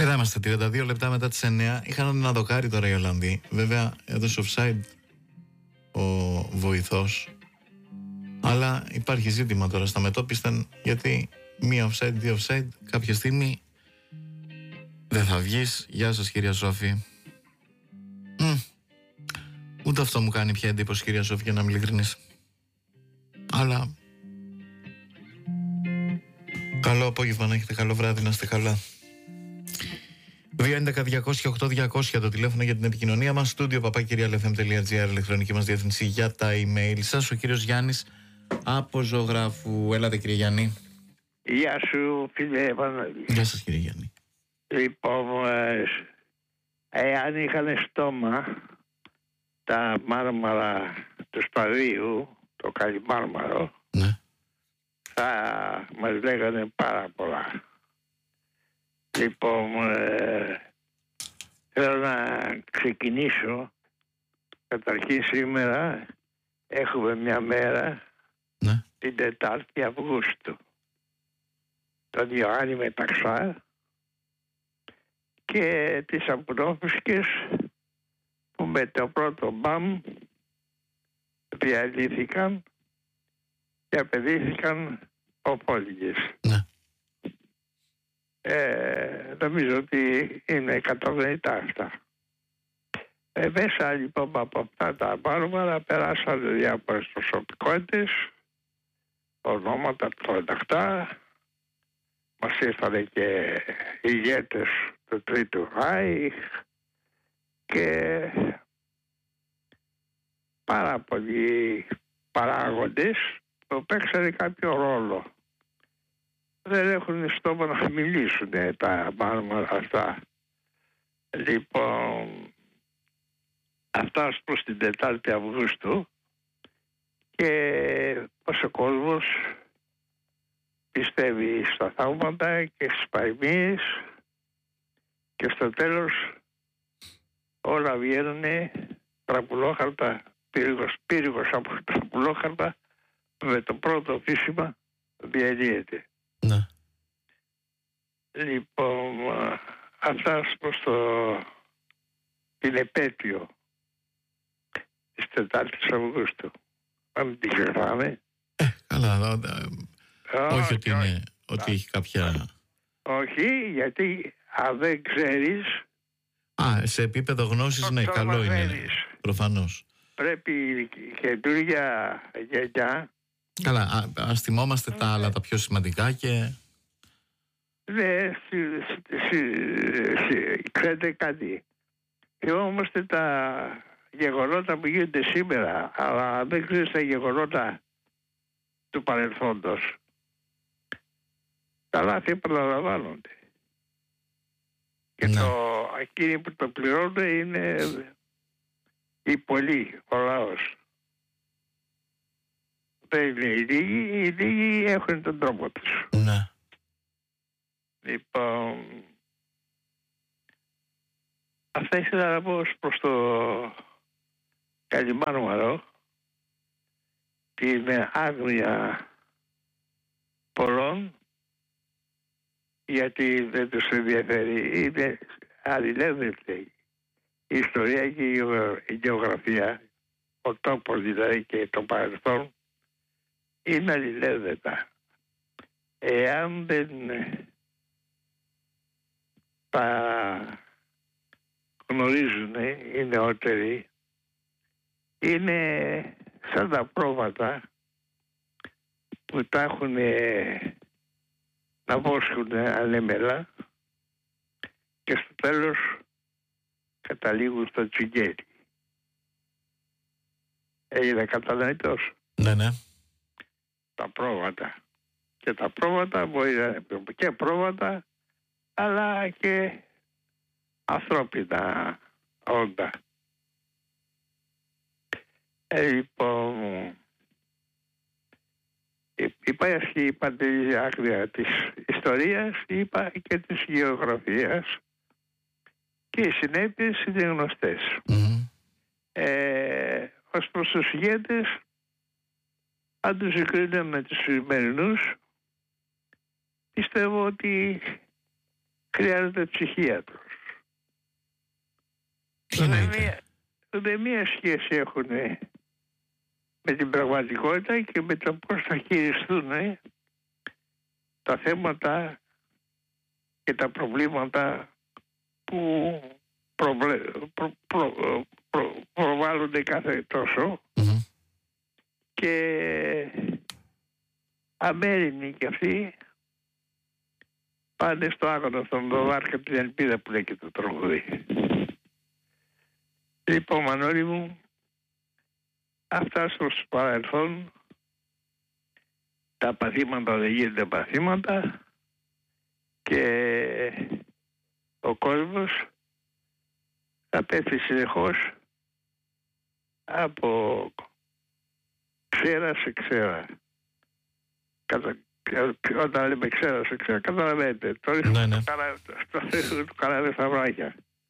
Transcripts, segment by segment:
Εδώ είμαστε 32 λεπτά μετά τις 9. Είχαν ένα δοκάρι τώρα οι Ολλανδοί. Βέβαια έδωσε offside ο βοηθός. Αλλά υπάρχει ζήτημα τώρα στα μετώπιστα, γιατί μία offside, δύο offside, κάποια στιγμή δεν θα βγεις. Γεια σας κυρία Σόφη. Ούτε αυτό μου κάνει πια εντύπωση, κυρία Σόφη, για να είμαι ειλικρινής. Αλλά καλό απόγευμα να έχετε, καλό βράδυ, να είστε καλά. 2.11.208.200 το τηλέφωνο για την επικοινωνία μας. Στούντιο papakirialfm.gr, ηλεκτρονική μας διεύθυνση για τα email σας. Ο κύριος Γιάννης από Ζωγράφου. Έλατε κύριε Γιάννη. Γεια σου φίλε Επανέλη. Γεια σας κύριε Γιάννη. Λοιπόν, αν είχαν στόμα τα μάρμαρα του Σπαδίου, το Καλιμάρμαρο, Ναι. θα μας λέγανε πάρα πολλά. Λοιπόν, θέλω να ξεκινήσω. Καταρχήν σήμερα έχουμε μια μέρα, Ναι. την 4η Αυγούστου, τον Ιωάννη Μεταξά και τις Αμπρόφυσκες που με το πρώτο μπαμ διαλύθηκαν και απαιτήθηκαν οπόλυγες. Ναι. Νομίζω ότι είναι κατανοητά αυτά. Μέσα λοιπόν από αυτά τα μάρμαρα περάσαν διάφορες προσωπικότητες, ονόματα τρομακτά. Μας ήρθανε και ηγέτες του Τρίτου Ράιχ και πάρα πολλοί παράγοντες που παίξανε κάποιο ρόλο. Δεν έχουν στόμα να μιλήσουν τα μάρμαρα αυτά. Λοιπόν, αυτά ως προς την 4η Αυγούστου, και ο κόσμος πιστεύει στα θαύματα και στις παροιμίες και στο τέλος όλα βγαίνουν τραπουλόχαρτα, πύργος από τραπουλόχαρτα, με το πρώτο φύσιμα διαλύεται. Ναι. Λοιπόν, αυτά προς την επέτειο της 4ης Αυγούστου. Αν μην την ξεχνάμε. Καλά, όχι ότι είναι, ότι έχει κάποια... Όχι, γιατί αν δεν ξέρεις... σε επίπεδο γνώσης, ναι, καλό είναι, προφανώς. Πρέπει η καινούργια γενιά... Καλά, ας θυμόμαστε τα άλλα, τα πιο σημαντικά και... Ναι, ξέρετε κάτι. Θυμόμαστε τα γεγονότα που γίνονται σήμερα, αλλά δεν ξέρεις τα γεγονότα του παρελθόντος. Τα λάθη επαναλαμβάνονται. Και Ναι. εκείνοι που το πληρώνουν είναι οι πολλοί, ο λαός. Δεν είναι οι λίγοι έχουν τον τρόπο τους. Ναι. Λοιπόν, αυτά ήθελα να πω προς το Καλιμάρμαρο, την άγνοια πολλών, γιατί δεν τους ενδιαφέρει. Είναι αλληλένδετη η ιστορία και η γεωγραφία, ο τόπος δηλαδή και το παρελθόν, είναι αλληλένδετα. Εάν δεν τα γνωρίζουν οι νεότεροι, είναι σαν τα πρόβατα που τα έχουν να βόσκουν ανέμελα και στο τέλος καταλήγουν στο τσιγγέλι. Έγινε κατανοητός. Ναι, ναι. Τα πρόβατα. Και τα πρόβατα μπορεί να είναι και πρόβατα, αλλά και ανθρώπινα όντα. Λοιπόν, υπάρχει η παντελή άκρια της ιστορίας, είπα, και της γεωγραφίας, και οι συνέπειες είναι γνωστές. Ως προς τους ηγέτες, αν τους συγκρίνουμε με τους σημερινούς, πιστεύω ότι χρειάζεται ψυχίατρος. Δεν μία σχέση έχουν με την πραγματικότητα και με το πώς θα χειριστούν τα θέματα και τα προβλήματα που προβάλλονται κάθε τόσο και αμέριμνοι κι αυτοί πάνε στο άγνωστο τον βάρκα την ελπίδα που λέει και το τραγούδι. Λοιπόν, Μανώλη μου, αυτά στο παρελθόν, τα παθήματα δεν γίνονται παθήματα και ο κόσμος θα πέφτει συνεχώς από ξέρα σε ξέρα. Όταν λέμε ξέρα σε ξέρα, καταλαβαίνετε. Το ρίχνουμε το κανάλι στα βράχια.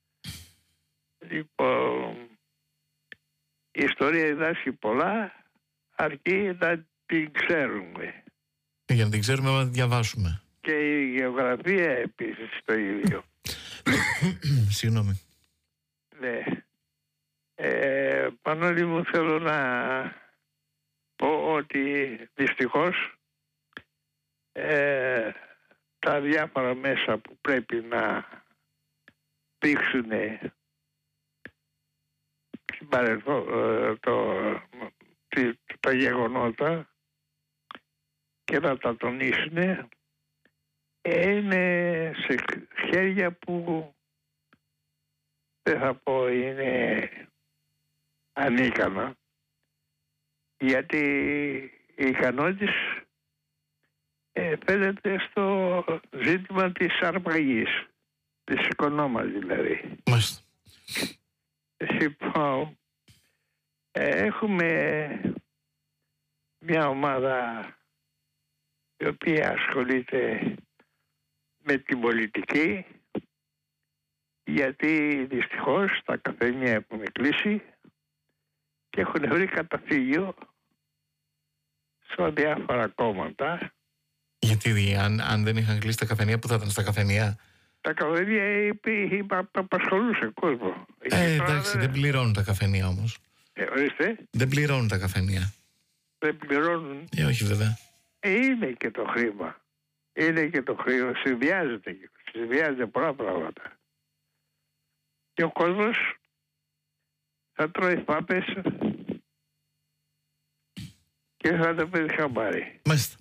Λοιπόν, η ιστορία διδάσκει πολλά, αρκεί να την ξέρουμε. Για να την ξέρουμε, να την διαβάσουμε. Και η γεωγραφία επίσης το ίδιο. Συγγνώμη. Ναι. Πανόλη μου, θέλω να πω ότι δυστυχώς τα διάφορα μέσα που πρέπει να δείξουν τα γεγονότα και να τα τονίσουν είναι σε χέρια που δεν θα πω είναι ανίκανα, γιατί η ικανότητες φαίνεται στο ζήτημα της αρπαγής, της οικονόμας δηλαδή. Μάλιστα. Λοιπόν, έχουμε μια ομάδα η οποία ασχολείται με την πολιτική, γιατί δυστυχώς τα καφενεία έχουν κλείσει και έχουν βρει καταφύγιο σε διάφορα κόμματα. Γιατί αν δεν είχαν κλείσει τα καφενεία, που θα ήταν στα καφενεία? Τα καφενεία απασχολούσε κόσμο. Εντάξει, δεν πληρώνουν τα καφενεία όμως. Ορίστε. Δεν πληρώνουν τα καφενεία. Δεν πληρώνουν. Όχι βέβαια. Είναι και το χρήμα. Είναι και το χρήμα. Συνδυάζεται πολλά πράγματα. Και ο κόσμος θα τρώει πάπες και θα τα παίρνει χαμπάρι. Μάλιστα.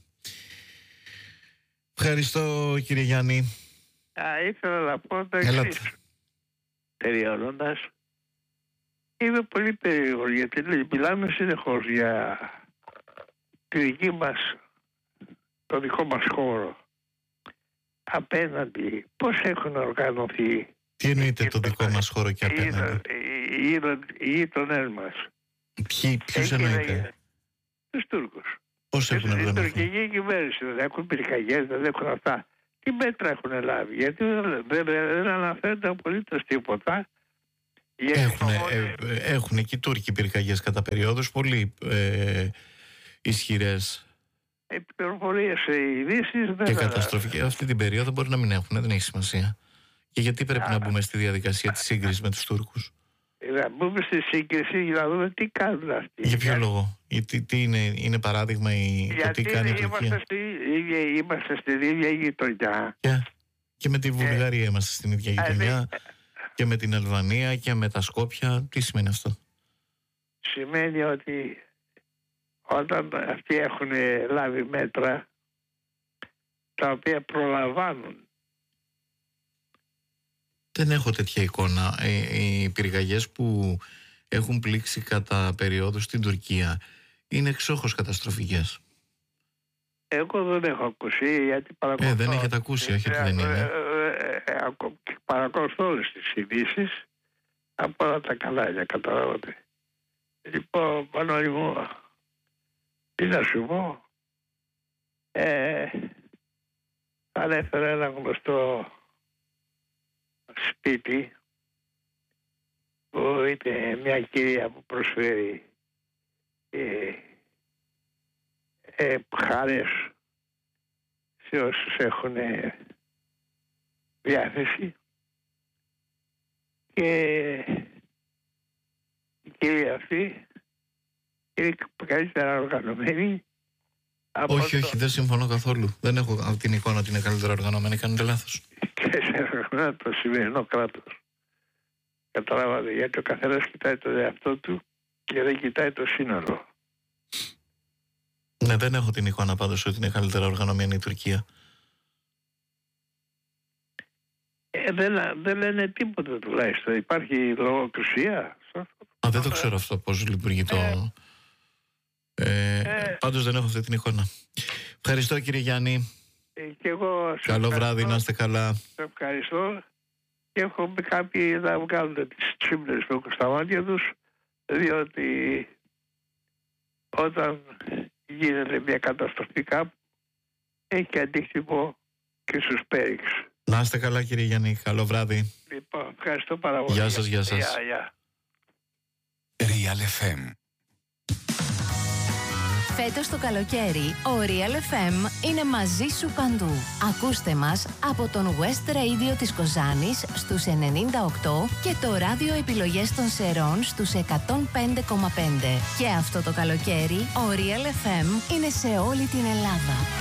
Ευχαριστώ, κύριε Γιάννη. Ήθελα να πω το εξής. Τελειώνοντας, είμαι πολύ περίεργος, γιατί μιλάμε συνεχώς για τη δική μας, το δικό μας χώρο. Απέναντι, πώς έχουν οργανωθεί. Τι εννοείται το δικό μας χώρο και απέναντι? Οι γείτονές μας. Ποιους εννοείται? Τους Τούρκους. Πώς έχουν οργανωθεί? Η τουρκική κυβέρνηση δεν έχουν πυρκαγιές, δεν έχουν αυτά. Τι μέτρα έχουν λάβει? Γιατί δεν αναφέρεται απολύτως τίποτα. Έχουν και οι Τούρκοι πυρκαγιές κατά περιόδους πολύ ισχυρές. Πληροφορίες, ειδήσεις και καταστροφικές. Αυτή την περίοδο μπορεί να μην έχουν, δεν έχει σημασία. Και γιατί πρέπει να μπούμε στη διαδικασία της σύγκρισης με τους Τούρκους? Να μπούμε στη σύγκριση για να δούμε τι κάνουν αυτοί. Για ποιο λόγο? Τι είναι παράδειγμα το τι κάνει η Τουρκία? Είμαστε στην ίδια γειτονιά. Και με τη Βουλγαρία είμαστε στην ίδια γειτονιά. Και με την Αλβανία και με τα Σκόπια. Τι σημαίνει αυτό? Σημαίνει ότι όταν αυτοί έχουν λάβει μέτρα τα οποία προλαμβάνουν. Δεν έχω τέτοια εικόνα. Οι πυρκαγιές που έχουν πλήξει κατά περίοδους στην Τουρκία είναι εξόχως καταστροφικές. Εγώ δεν έχω ακούσει, γιατί παρακολουθώ. Δεν έχετε ακούσει, όχι ότι δεν είναι. Παρακολουθώ όλες τις ειδήσεις από όλα τα κανάλια, καταλάβατε. Λοιπόν, Πανώλη μου, τι να σου πω, ανέφερα ένα γνωστό σπίτι που είναι μια κυρία που προσφέρει χαρές σε όσους έχουν διάθεση και η κυρία αυτή είναι καλύτερα οργανωμένη. Όχι, δεν συμφωνώ καθόλου. Δεν έχω την εικόνα ότι είναι καλύτερα οργανωμένη. Κάνετε λάθος. Και σε οργανωμένο το σημερινό κράτος. Καταλάβατε, γιατί ο καθένας κοιτάει τον εαυτό του και δεν κοιτάει το σύνολο. Ναι, δεν έχω την εικόνα πάντως ότι είναι καλύτερα οργανωμένη η Τουρκία. Δεν λένε τίποτα τουλάχιστον. Υπάρχει λογοκρισία. Δεν το ξέρω αυτό πώς λειτουργεί το... Πάντως δεν έχω αυτή την εικόνα. Ευχαριστώ κύριε Γιάννη. Και εγώ καλό βράδυ, να είστε καλά. Σε ευχαριστώ. Και έχω κάποιοι να βγάλουν τις τσίμπλες που έχουν στα μάτια τους, διότι όταν γίνεται μια καταστροφή κάπου έχει αντίκτυπο και στους πέριξ. Να είστε καλά κύριε Γιάννη, καλό βράδυ. Λοιπόν, ευχαριστώ πάρα πολύ. Γεια σας, γεια σας. Real FM. Φέτος το καλοκαίρι, ο Real FM είναι μαζί σου παντού. Ακούστε μας από τον West Radio της Κοζάνης στους 98 και το ράδιο επιλογές των Σερών στους 105,5. Και αυτό το καλοκαίρι, ο Real FM είναι σε όλη την Ελλάδα.